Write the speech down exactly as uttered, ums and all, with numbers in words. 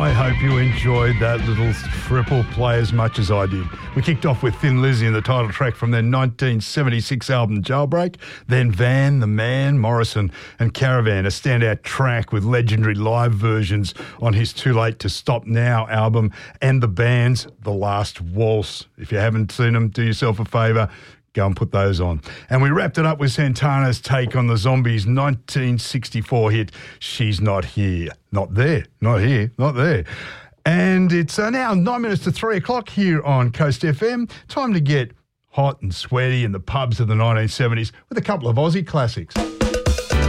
I hope you enjoyed that little triple play as much as I did. We kicked off with Thin Lizzy and the title track from their nineteen seventy-six album Jailbreak, then Van, The Man, Morrison and Caravan, a standout track with legendary live versions on his Too Late to Stop Now album, and the band's The Last Waltz. If you haven't seen them, do yourself a favour. Go and put those on. And we wrapped it up with Santana's take on the Zombies' nineteen sixty-four hit, She's Not Here. Not there. Not here. Not there. And it's uh, now nine minutes to three o'clock here on Coast F M. Time to get hot and sweaty in the pubs of the nineteen seventies with a couple of Aussie classics.